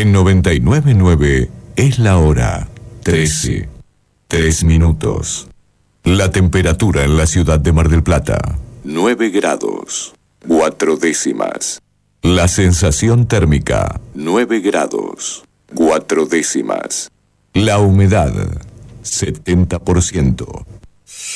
En 99.9 es la hora 13, 3 minutos. La temperatura en la ciudad de Mar del Plata, 9 grados, 4 décimas. La sensación térmica, 9 grados, 4 décimas. La humedad, 70%.